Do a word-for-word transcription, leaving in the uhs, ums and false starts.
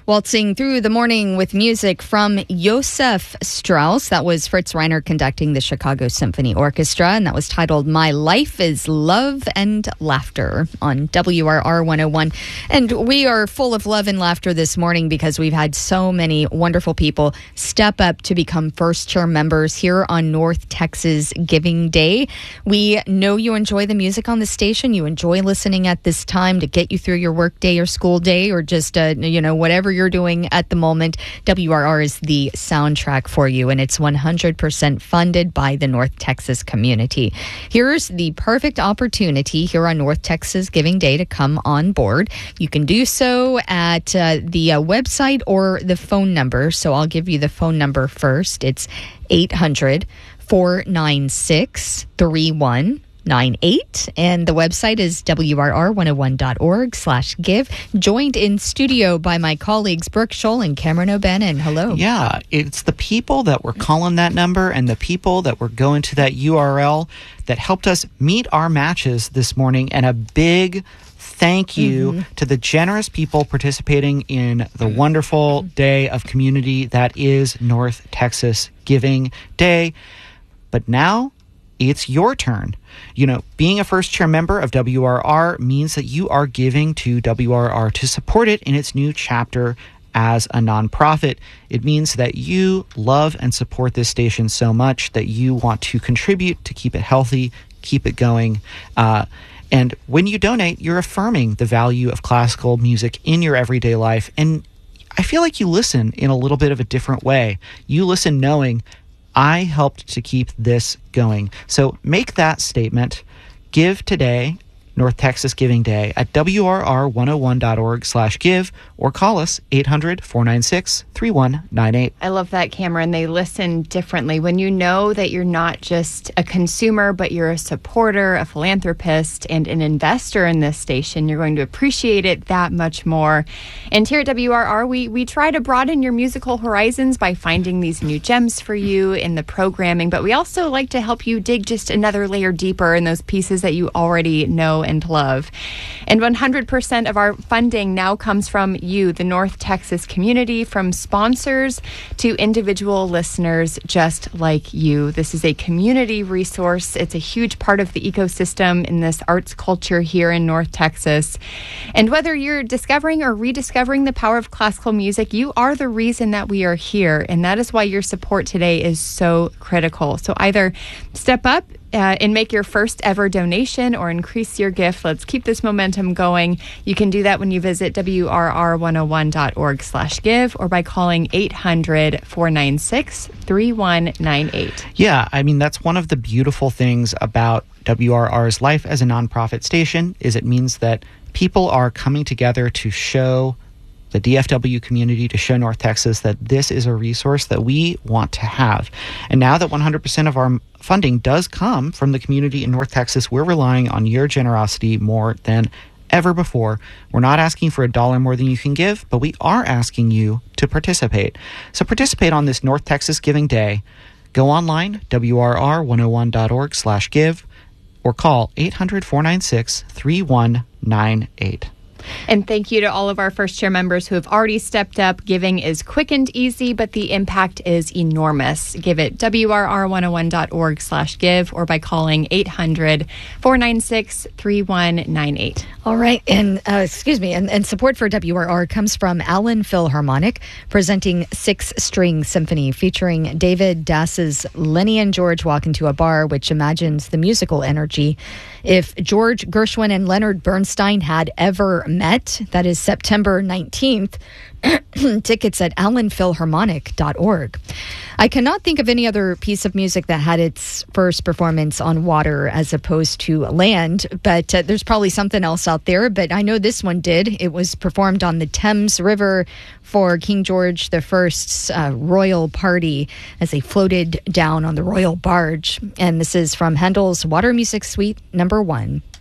Waltzing through the morning with music from Josef Strauss. That was Fritz Reiner conducting the Chicago Symphony Orchestra, and that was titled My Life is Love and Laughter on W R R one oh one. And we are full of love and laughter this morning because we've had so many wonderful people step up to become first chair members here on North Texas Giving Day. We know you enjoy the music on the station. You enjoy listening at this time to get you through your work day or school day or just, uh, you know, whatever you're doing at the moment. W R R is the soundtrack for you, and it's one hundred percent funded by the North Texas community. Here's the perfect opportunity here on North Texas Giving Day to come on board. You can do so at uh, the uh, website or the phone number. So I'll give you the phone number first. It's eight hundred, four nine six, three one nine eight, and the website is W R R one oh one dot org slash give. Joined in studio by my colleagues Brooke Scholl and Cameron O'Bannon. Hello. Yeah, it's the people that were calling that number and the people that were going to that U R L that helped us meet our matches this morning, and a big thank you mm-hmm. to the generous people participating in the wonderful day of community that is North Texas Giving Day. But now it's your turn. You know, being a first chair member of W R R means that you are giving to W R R to support it in its new chapter as a nonprofit. It means that you love and support this station so much that you want to contribute to keep it healthy, keep it going. Uh, and when you donate, you're affirming the value of classical music in your everyday life. And I feel like you listen in a little bit of a different way. You listen knowing I helped to keep this going. So make that statement. Give today, North Texas Giving Day, at W R R one oh one dot org slash give, or call us eight hundred, four nine six, three one nine eight. I love that, Cameron. They listen differently. When you know that you're not just a consumer, but you're a supporter, a philanthropist, and an investor in this station, you're going to appreciate it that much more. And here at W R R, we, we try to broaden your musical horizons by finding these new gems for you in the programming, but we also like to help you dig just another layer deeper in those pieces that you already know and love. And one hundred percent of our funding now comes from you, the North Texas community, from sponsors to individual listeners just like you. This is a community resource. It's a huge part of the ecosystem in this arts culture here in North Texas. And whether you're discovering or rediscovering the power of classical music, you are the reason that we are here. And that is why your support today is so critical. So either step up Uh, and make your first ever donation or increase your gift. Let's keep this momentum going. You can do that when you visit W R R one oh one dot org slash give or by calling eight hundred, four nine six, three one nine eight. Yeah, I mean, that's one of the beautiful things about W R R's life as a nonprofit station is it means that people are coming together to show the D F W community, to show North Texas that this is a resource that we want to have. And now that one hundred percent of our funding does come from the community in North Texas, we're relying on your generosity more than ever before. We're not asking for a dollar more than you can give, but we are asking you to participate. So participate on this North Texas Giving Day. Go online, W R R one oh one dot org slash give, or call eight hundred, four nine six, three one nine eight. And thank you to all of our first chair members who have already stepped up. Giving is quick and easy, but the impact is enormous. Give it W R R one oh one dot org slash give or by calling eight hundred, four nine six, three one nine eight. All right. And uh, excuse me. And, and support for W R R comes from Allen Philharmonic, presenting Six String Symphony, featuring David Dass's Lenny and George Walk Into a Bar, which imagines the musical energy. If George Gershwin and Leonard Bernstein had ever met, that is September nineteenth. Tickets at allen philharmonic dot org. I cannot think of any other piece of music that had its first performance on water as opposed to land, but uh, there's probably something else out there, but I know this one did. It was performed on the Thames River for King George the First's uh, royal party as they floated down on the royal barge. And this is from Handel's Water Music Suite number one.